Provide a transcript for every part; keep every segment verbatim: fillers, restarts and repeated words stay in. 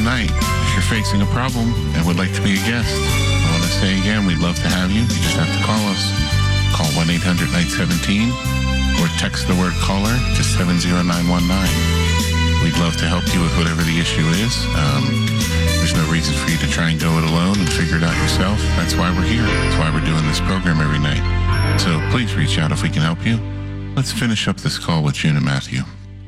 tonight. If you're facing a problem and would like to be a guest, I want to say again, we'd love to have you. You just have to call us. Call one eight hundred night seventeen or text the word caller to seven zero nine one nine. We'd love to help you with whatever the issue is. Um, there's no reason for you to try and go it alone and figure it out yourself. That's why we're here. That's why we're doing this program every night. So please reach out if we can help you. Let's finish up this call with June and Matthew.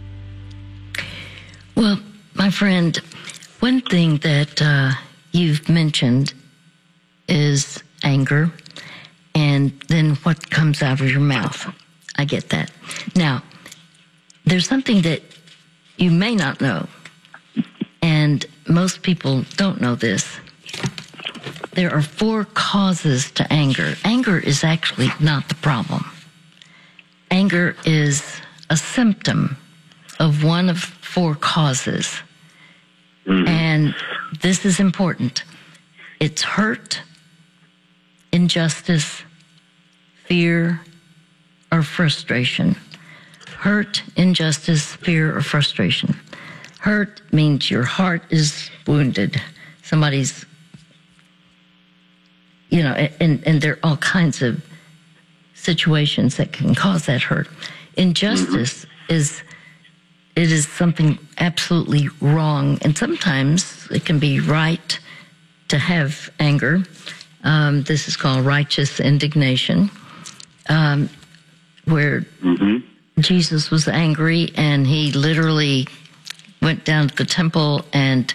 Well, my friend, one thing that uh, you've mentioned is anger, and then what comes out of your mouth. I get that. Now, there's something that you may not know, and most people don't know this. There are four causes to anger. Anger is actually not the problem. Anger is a symptom of one of four causes. Mm-hmm. And this is important. It's hurt, injustice, fear, or frustration. Hurt, injustice, fear, or frustration. Hurt means your heart is wounded. Somebody's, you know, and, and there are all kinds of situations that can cause that hurt. Injustice mm-hmm. is, it is something absolutely wrong. And sometimes it can be right to have anger. Um, this is called righteous indignation, um, where mm-hmm. Jesus was angry and he literally went down to the temple and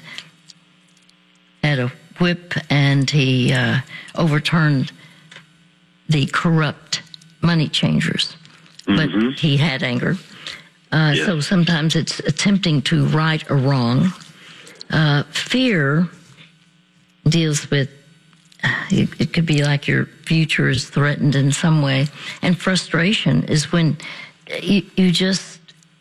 had a whip and he uh, overturned the corrupt money changers. Mm-hmm. But he had anger. Uh, yeah. So sometimes it's attempting to right a wrong. Uh, fear deals with, it, it could be like your future is threatened in some way. And frustration is when you, you just,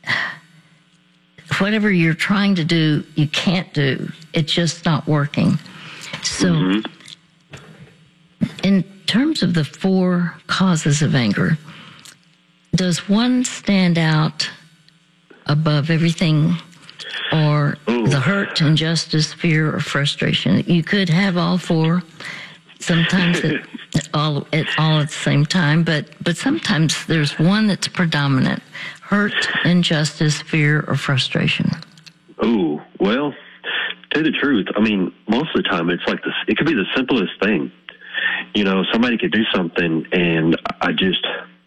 whatever you're trying to do, you can't do. It's just not working. So mm-hmm. in terms of the four causes of anger, does one stand out above everything, or Ooh. the hurt, injustice, fear, or frustration? You could have all four, sometimes at all at all at the same time, but but sometimes there's one that's predominant: hurt, injustice, fear, or frustration. Oh, well, to tell you the truth, I mean, most of the time it's like this. It could be the simplest thing. You know, somebody could do something, and I just,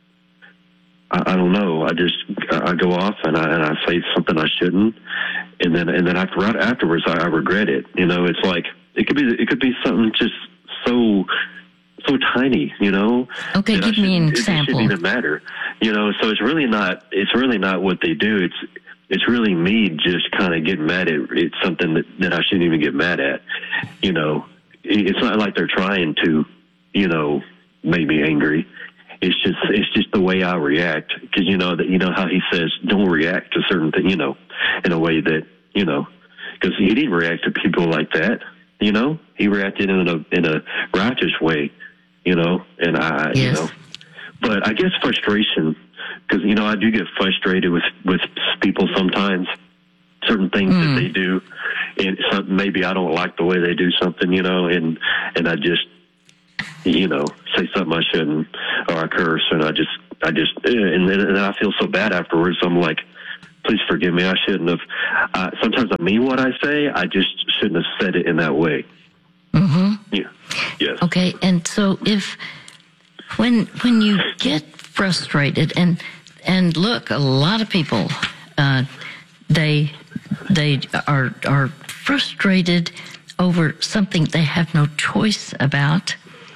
I, I don't know. I just, I go off and I and I say something I shouldn't, and then and then after right afterwards, I, I regret it. You know, it's like it could be it could be something just so so tiny. You know. Okay, give me an example. It shouldn't even matter. You know, so it's really not. It's really not what they do. It's it's really me just kind of getting mad at it's something that, that I shouldn't even get mad at. You know. It's not like they're trying to, you know, make me angry. It's just, it's just the way I react. Because you know that, you know how he says, don't react to certain things, you know, in a way that, you know, because he didn't react to people like that. You know, he reacted in a in a righteous way. You know, and I, yes. you know, but I guess frustration, because you know I do get frustrated with with people sometimes. Certain things mm. that they do, and some, maybe I don't like the way they do something, you know, and and I just, you know, say something I shouldn't, or I curse, and I just, I just, and then and I feel so bad afterwards. I'm like, please forgive me, I shouldn't have. Uh, sometimes I mean what I say, I just shouldn't have said it in that way. Mm-hmm. Yeah. Yes. Okay, and so if when when you get frustrated, and and look, a lot of people, uh, they. They are are frustrated over something they have no choice about.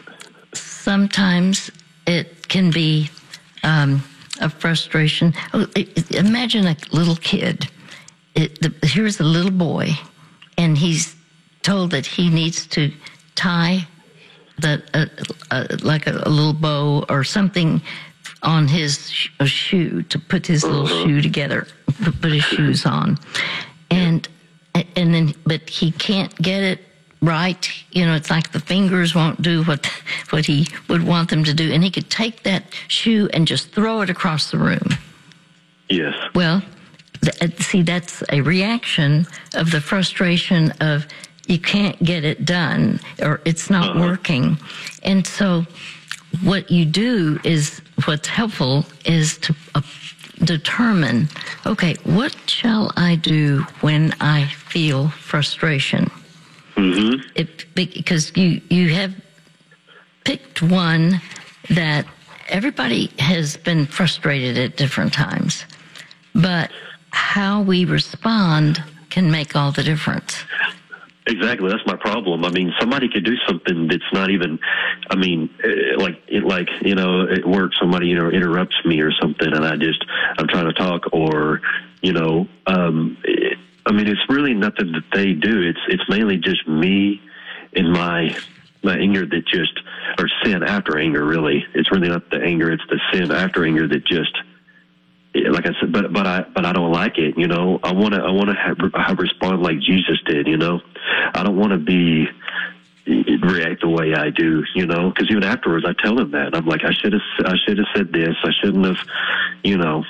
Sometimes it can be um, a frustration. Oh, imagine a little kid. It, the, here's a little boy, and he's told that he needs to tie the uh, uh, like a, a little bow or something on his sh- a shoe to put his little shoe together, put his shoes on. And and then, but he can't get it right. You know, it's like the fingers won't do what what he would want them to do. And he could take that shoe and just throw it across the room. Yes. Well, th- see, that's a reaction of the frustration of you can't get it done or it's not Uh-huh. working. And so what you do is, what's helpful is to uh, determine, okay, what shall I do when I feel frustration? Mm-hmm. It, because you, you have picked one that everybody has been frustrated at different times, but how we respond can make all the difference. Exactly, that's my problem. I mean, somebody could do something that's not even. I mean, eh, like, it, like you know, at work, somebody you know interrupts me or something, and I just I'm trying to talk, or you know, um, it, I mean, it's really nothing that they do. It's it's mainly just me and my my anger that just, or sin after anger. Really, it's really not the anger; it's the sin after anger that just. Like I said, but but I but I don't like it. You know, I want to I want to have, have respond like Jesus did. You know, I don't want to be react the way I do. You know, because even afterwards, I tell him that I'm like I should have I should have said this. I shouldn't have. You know,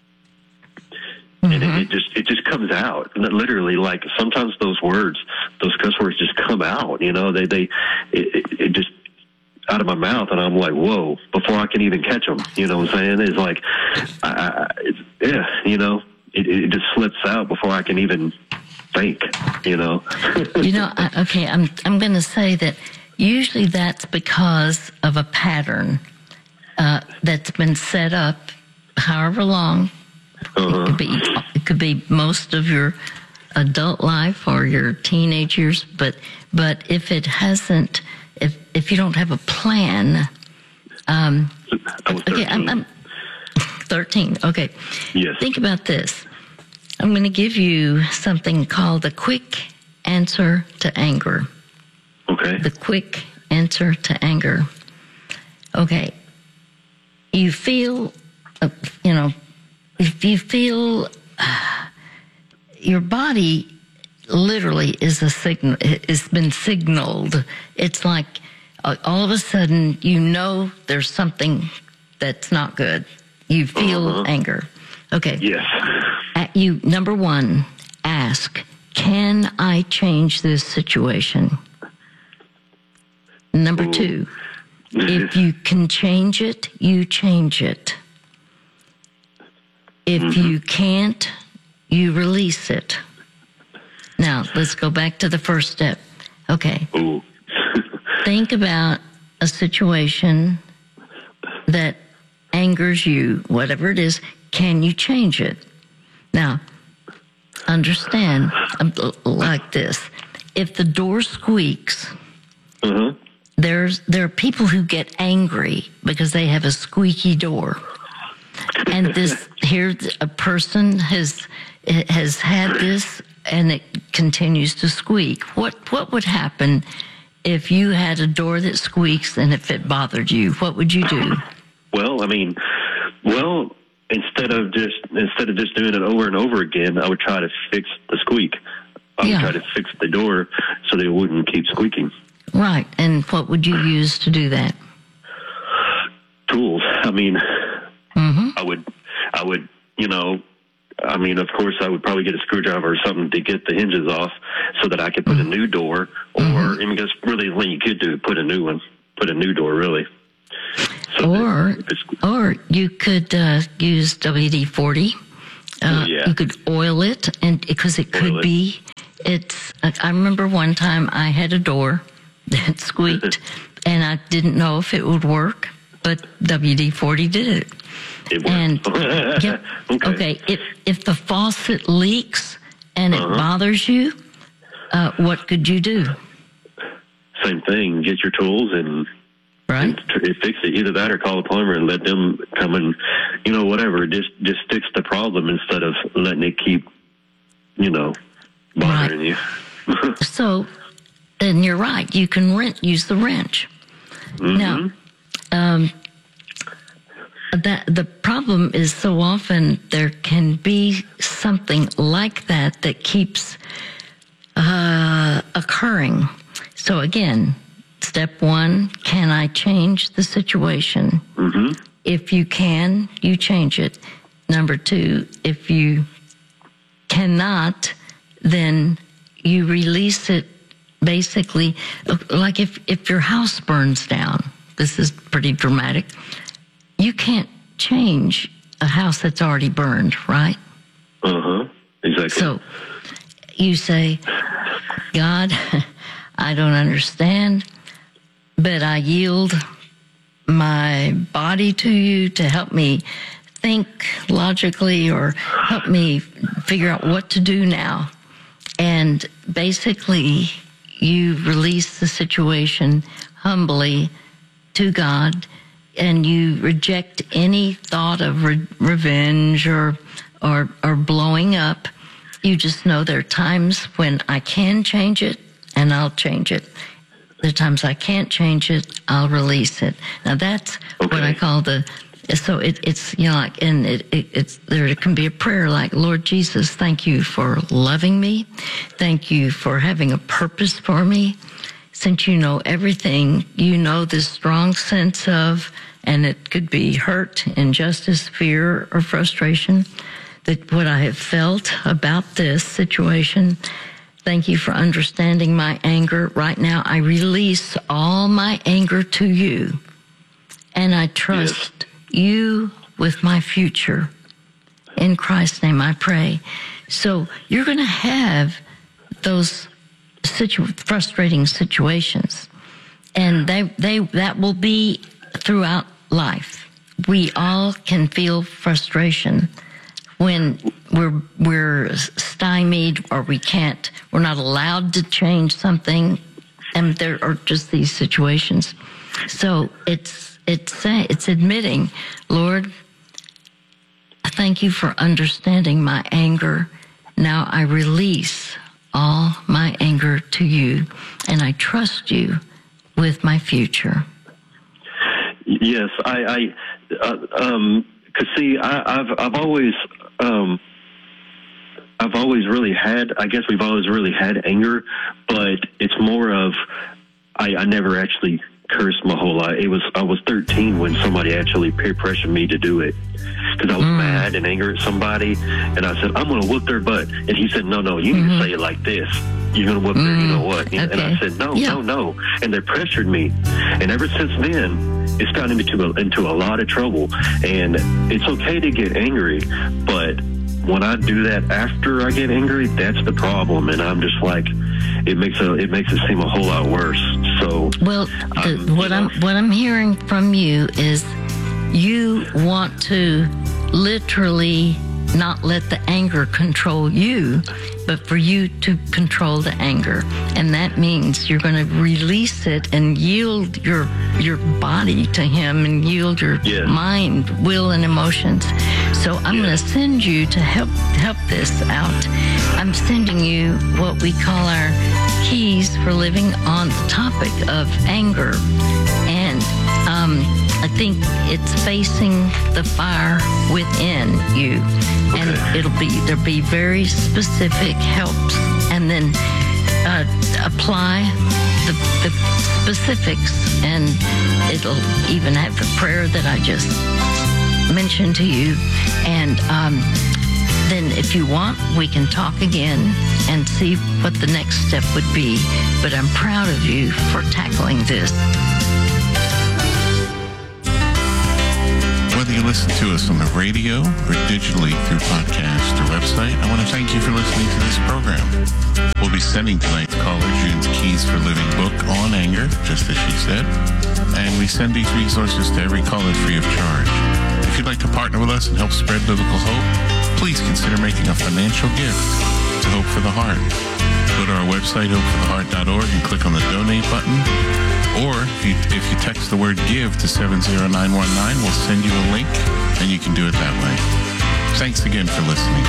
mm-hmm. and it, it just it just comes out literally. Like sometimes those words, those cuss words, just come out. You know, they they it, it, it just. out of my mouth, and I'm like, whoa, before I can even catch them, you know what I'm saying? It's like, I, I, it's, yeah, you know, it, it just slips out before I can even think, you know? You know, I, okay, I'm, I'm going to say that usually that's because of a pattern uh, that's been set up however long. Uh-huh. It could be, it could be most of your adult life or your teenage years, but, but if it hasn't, If if you don't have a plan, um, I was okay, I'm, I'm thirteen. Okay, yes. Think about this. I'm going to give you something called the quick answer to anger. Okay. The quick answer to anger. Okay, you feel, uh, you know, if you feel uh, your body. Literally is a signal. It's been signaled. It's like uh, all of a sudden you know there's something that's not good. You feel uh-huh. anger. Okay. Yes. At you number one, ask, can I change this situation? Number Ooh. two, if you can change it, you change it. If mm-hmm. you can't, you release it. Now, let's go back to the first step. Okay. Ooh. Think about a situation that angers you, whatever it is. Can you change it? Now, understand, like this. If the door squeaks, uh-huh. there's there are people who get angry because they have a squeaky door. And this here, a person has has had this, and it continues to squeak. What what would happen if you had a door that squeaks and if it bothered you? What would you do? Well, I mean, well, instead of just instead of just doing it over and over again, I would try to fix the squeak. I would Yeah. try to fix the door so that it wouldn't keep squeaking. Right. And what would you use to do that? Tools. I mean, Mm-hmm. I would, I would, you know, I mean, of course, I would probably get a screwdriver or something to get the hinges off so that I could put mm-hmm. a new door, or mm-hmm. I mean, because really, what you could do, put a new one, put a new door, really. So or, or you could uh, use W D forty. Uh, yeah. You could oil it, and because it could it. be. It's. I remember one time I had a door that squeaked, and I didn't know if it would work, but W D forty did it. It and yeah, okay. okay, if if the faucet leaks and it uh-huh. bothers you, uh, what could you do? Same thing. Get your tools and. Right. And t- fix it. Either that or call a plumber and let them come and, you know, whatever. Just just fix the problem instead of letting it keep, you know, bothering right. you. So, then you're right. You can rent, use the wrench. Mm-hmm. Now, um, that the problem is so often there can be something like that that keeps uh, occurring. So again. Step one, can I change the situation? Mm-hmm. If you can, you change it. Number two, if you cannot, then you release it basically, like if, if your house burns down, this is pretty dramatic, you can't change a house that's already burned, right? Uh-huh, exactly. So you say, God, I don't understand, but I yield my body to you to help me think logically or help me figure out what to do now. And basically, you release the situation humbly to God, and you reject any thought of re- revenge or, or or blowing up. You just know there are times when I can change it, and I'll change it. There are times I can't change it, I'll release it. Now that's okay. what I call the. So it, it's, you know, like, and it, it, it's, there can be a prayer like, Lord Jesus, thank you for loving me. Thank you for having a purpose for me. Since you know everything, you know this strong sense of, and it could be hurt, injustice, fear, or frustration, that what I have felt about this situation. Thank you for understanding my anger. Right now, I release all my anger to you, and I trust yes. you with my future. In Christ's name, I pray. So you're going to have those situ- frustrating situations, and they they that will be throughout life. We all can feel frustration when we're we're stymied, or we can't, we're not allowed to change something, and there are just these situations. So it's it's it's admitting, Lord, thank you for understanding my anger. Now I release all my anger to you, and I trust you with my future. Yes, I, I uh, um, cause see, I, I've, I've always, um, I've always really had, I guess we've always really had anger, but it's more of, I, I never actually cursed my whole life. It was, I was thirteen when somebody actually peer pressured me to do it. Cause I was mm. mad and angry at somebody, and I said, I'm going to whoop their butt. And he said, no, no, you mm-hmm. need to say it like this. You're going to whoop mm. their, you know what? Okay. And I said, no, yeah. no, no. And they pressured me. And ever since then, it's gotten me into a, into a lot of trouble. And it's okay to get angry, but when I do that after I get angry, that's the problem. And I'm just like, it makes a, it makes it seem a whole lot worse. So, well, the, um, what I'm, what I'm hearing from you is you want to literally not let the anger control you, but for you to control the anger. And that means you're going to release it and yield your your body to him, and yield your yes. mind, will, and emotions. So I'm yes. going to send you to help help this out. I'm sending you what we call our keys for living on the topic of anger. And um, I think it's facing the fire within you. Okay. And it'll be, there'll be very specific helps, and then uh, apply the, the specifics, and it'll even have the prayer that I just mentioned to you. And um, then if you want, we can talk again and see what the next step would be. But I'm proud of you for tackling this. Whether you listen to us on the radio or digitally through podcast or website, I want to thank you for listening to this program. We'll be sending tonight's caller June's Keys for Living book on anger, just as she said. And we send these resources to every caller free of charge. If you'd like to partner with us and help spread biblical hope, please consider making a financial gift to Hope for the Heart. Go to our website, hope for the heart dot org, and click on the donate button. Or if you, if you text the word GIVE to seven zero nine one nine, we'll send you a link, and you can do it that way. Thanks again for listening.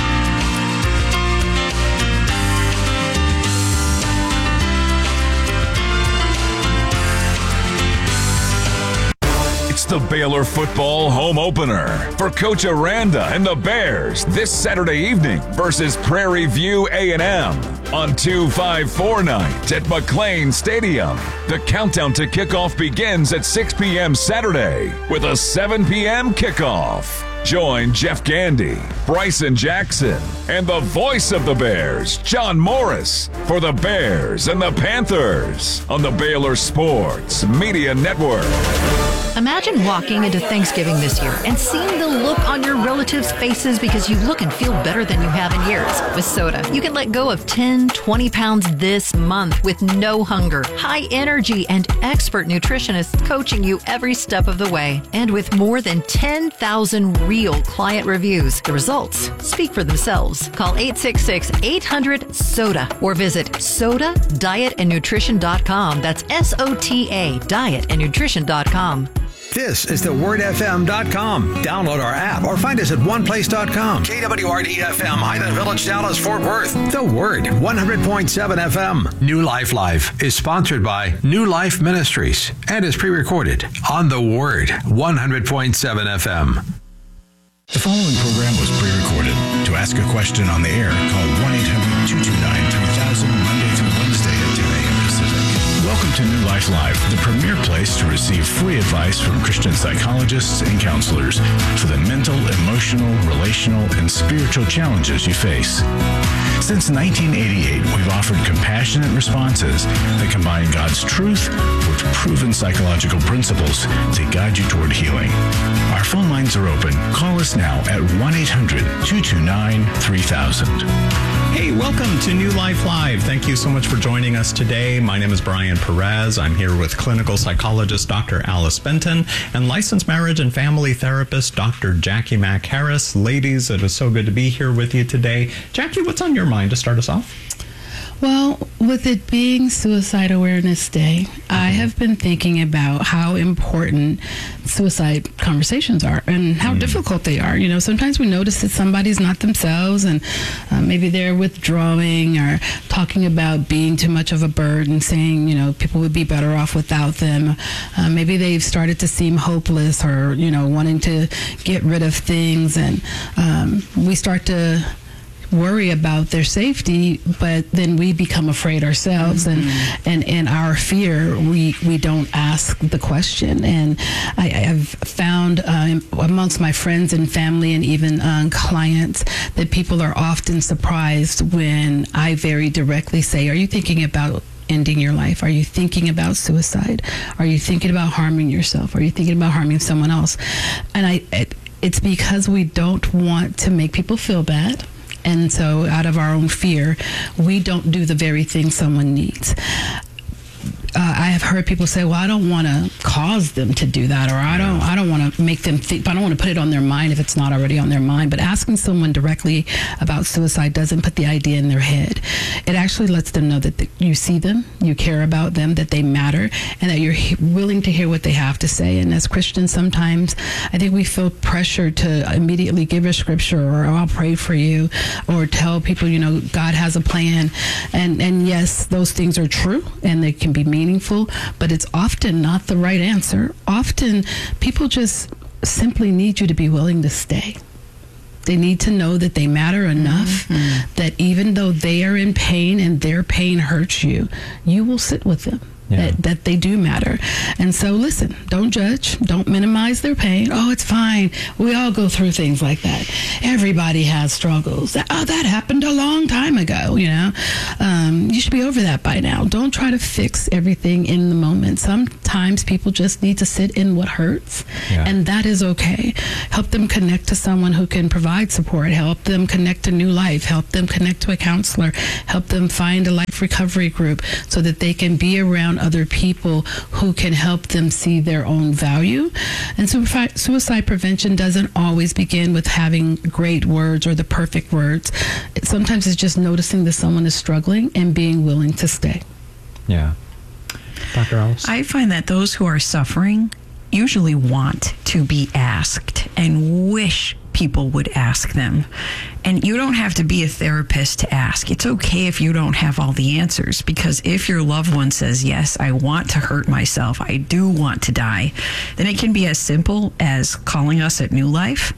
It's the Baylor football home opener for Coach Aranda and the Bears this Saturday evening versus Prairie View A and M on two five four night at McLean Stadium. The countdown to kickoff begins at six p.m. Saturday with a seven p.m. kickoff. Join Jeff Gandy, Bryson Jackson, and the voice of the Bears, John Morris, for the Bears and the Panthers on the Baylor Sports Media Network. Imagine walking into Thanksgiving this year and seeing the look on your relatives' faces because you look and feel better than you have in years. With Soda, you can let go of ten, twenty pounds this month with no hunger, high energy, and expert nutritionists coaching you every step of the way. And with more than ten thousand real client reviews, the results speak for themselves. Call eight six six, eight hundred, SODA or visit soda diet and nutrition dot com. That's S O T A, diet and nutrition dot com. This is the word f m dot com. Download our app or find us at one place dot com. K W R D F M, Highland Village, Dallas, Fort Worth. The Word, one hundred point seven F M. New Life Live is sponsored by New Life Ministries and is pre-recorded on The Word, one hundred point seven F M. The following program was pre-recorded. To ask a question on the air, call one eight hundred, two two nine, three thousand Monday through Wednesday at ten a.m. Pacific. Welcome to New Life Live, the premier place to receive free advice from Christian psychologists and counselors for the mental, emotional, relational, and spiritual challenges you face. Since nineteen eighty-eight, we've offered compassionate responses that combine God's truth with proven psychological principles to guide you toward healing. Our phone lines are open. Call us now at one eight hundred, two two nine, three thousand. Hey, welcome to New Life Live. Thank you so much for joining us today. My name is Brian Perez. I'm here with clinical psychologist Doctor Alice Benton and licensed marriage and family therapist Doctor Jackie Mack Harris. Ladies, it is so good to be here with you today. Jackie, what's on your mind to start us off? Well, with it being Suicide Awareness Day, mm-hmm. I have been thinking about how important suicide conversations are and how mm. difficult they are. You know, sometimes we notice that somebody's not themselves and uh, maybe they're withdrawing or talking about being too much of a burden, saying, you know, people would be better off without them. Uh, maybe they've started to seem hopeless or, you know, wanting to get rid of things. And um, we start to worry about their safety, but then we become afraid ourselves, mm-hmm. and and in our fear we we don't ask the question. And I, I've found uh, amongst my friends and family and even um, clients that people are often surprised when I very directly say, are you thinking about ending your life? Are you thinking about suicide? Are you thinking about harming yourself? Are you thinking about harming someone else? And I it, it's because we don't want to make people feel bad. And so out of our own fear, we don't do the very thing someone needs. Uh, I have heard people say, well, I don't want to cause them to do that, or I don't I don't want to make them think, but I don't want to put it on their mind if it's not already on their mind. But asking someone directly about suicide doesn't put the idea in their head. It actually lets them know that the, you see them, you care about them, that they matter, and that you're he- willing to hear what they have to say. And as Christians, sometimes I think we feel pressure to immediately give a scripture, or oh, I'll pray for you, or tell people, you know, God has a plan. And, and yes, those things are true, and they can be meaningful. meaningful, but it's often not the right answer. Often people just simply need you to be willing to stay. They need to know that they matter enough, mm-hmm. that even though they are in pain and their pain hurts you, you will sit with them. Yeah. That, that they do matter. And so listen, don't judge, don't minimize their pain. Oh, it's fine. We all go through things like that. Everybody has struggles. Oh, that happened a long time ago, you know. Um, you should be over that by now. Don't try to fix everything in the moment. Sometimes people just need to sit in what hurts, yeah. and that is okay. Help them connect to someone who can provide support. Help them connect to New Life. Help them connect to a counselor. Help them find a life recovery group so that they can be around other people who can help them see their own value. And suicide prevention doesn't always begin with having great words or the perfect words. Sometimes it's just noticing that someone is struggling and being willing to stay. Yeah. Doctor Alice? I find that those who are suffering usually want to be asked and wish people would ask them. And you don't have to be a therapist to ask. It's okay if you don't have all the answers, because if your loved one says, yes, I want to hurt myself, I do want to die, then it can be as simple as calling us at New Life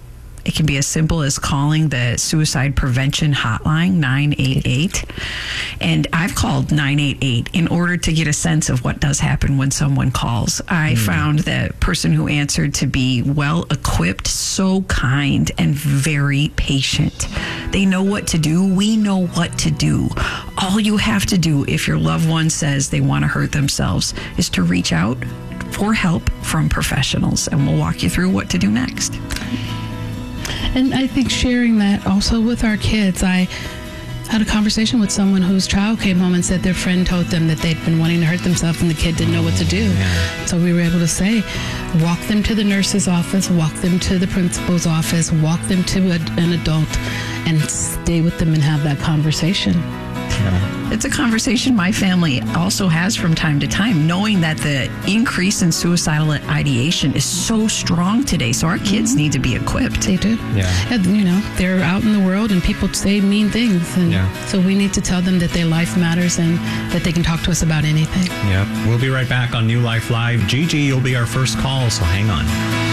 It can be as simple as calling the suicide prevention hotline, nine eight eight. And I've called nine eight eight in order to get a sense of what does happen when someone calls. I mm. found the person who answered to be well equipped, so kind, and very patient. They know what to do. We know what to do. All you have to do if your loved one says they want to hurt themselves is to reach out for help from professionals, and we'll walk you through what to do next. And I think sharing that also with our kids, I had a conversation with someone whose child came home and said their friend told them that they'd been wanting to hurt themselves and the kid didn't know what to do. Yeah. So we were able to say, walk them to the nurse's office, walk them to the principal's office, walk them to a, an adult, and stay with them and have that conversation. Yeah. It's a conversation my family also has from time to time, knowing that the increase in suicidal ideation is so strong today. So our kids mm-hmm. need to be equipped. They do. Yeah. And, you know, they're out in the world and people say mean things. And yeah. so we need to tell them that their life matters and that they can talk to us about anything. Yep. We'll be right back on New Life Live. Gigi, you'll be our first call, so hang on.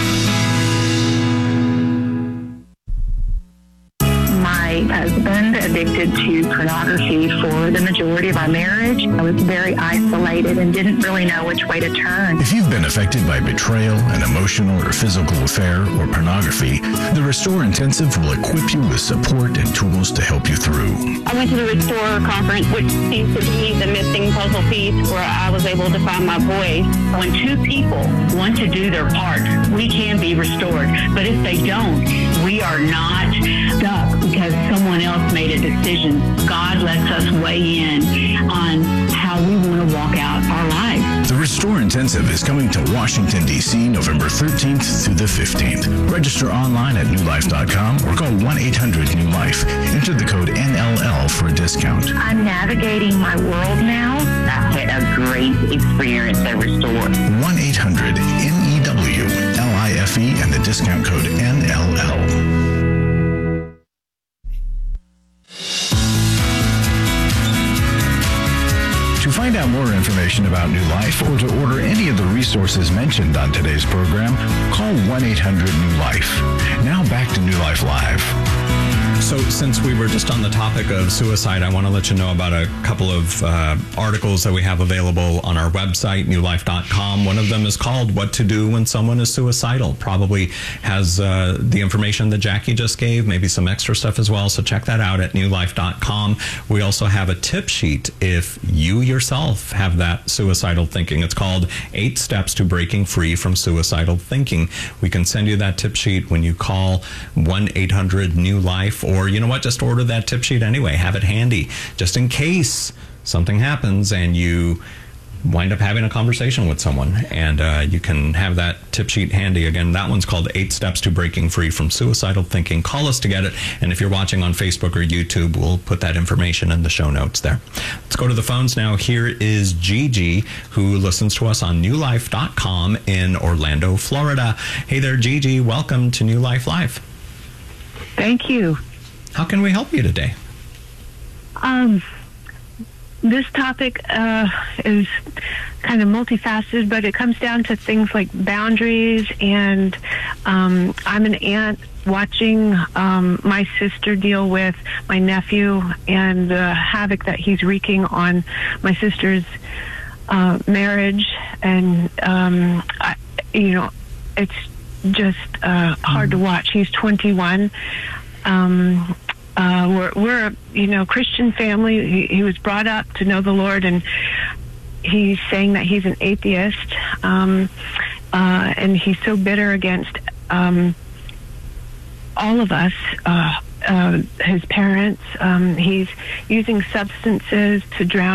My husband addicted to pornography for the majority of our marriage. I was very isolated and didn't really know which way to turn. If you've been affected by betrayal, an emotional or physical affair, or pornography, the Restore Intensive will equip you with support and tools to help you through. I went to the Restore conference, which seems to be the missing puzzle piece where I was able to find my voice. When two people want to do their part, we can be restored. But if they don't, we are not stuck because someone else made a decision. God lets us weigh in on how we want to walk out our lives. The Restore Intensive is coming to Washington, D C November thirteenth through the fifteenth. Register online at new life dot com or call one eight hundred new life. Enter the code N L L for a discount. I'm navigating my world now. I've had a great experience at Restore. one eight hundred N E W L I F E and the discount code N L L. To find out more information about New Life or to order any of the resources mentioned on today's program, call one eight hundred new life. Now back to New Life Live. So since we were just on the topic of suicide, I want to let you know about a couple of uh, articles that we have available on our website, new life dot com. One of them is called What to Do When Someone is Suicidal. Probably has uh, the information that Jackie just gave, maybe some extra stuff as well. So check that out at new life dot com. We also have a tip sheet if you yourself have that suicidal thinking. It's called Eight Steps to Breaking Free from Suicidal Thinking. We can send you that tip sheet when you call one eight hundred new life. Or, you know what, just order that tip sheet anyway. Have it handy, just in case something happens and you wind up having a conversation with someone. And uh, you can have that tip sheet handy. Again, that one's called Eight Steps to Breaking Free from Suicidal Thinking. Call us to get it. And if you're watching on Facebook or YouTube, we'll put that information in the show notes there. Let's go to the phones now. Here is Gigi, who listens to us on new life dot com in Orlando, Florida. Hey there, Gigi. Welcome to New Life Live. Thank you. How can we help you today? Um, this topic uh, is kind of multifaceted, but it comes down to things like boundaries. And um, I'm an aunt watching um, my sister deal with my nephew and the havoc that he's wreaking on my sister's uh, marriage. And, um, I, you know, it's just uh, hard to watch. He's twenty-one. Um, uh, we're, we're a, you know, Christian family. He, he was brought up to know the Lord, and he's saying that he's an atheist, um, uh, and he's so bitter against um, all of us, uh, uh, his parents. Um, he's using substances to drown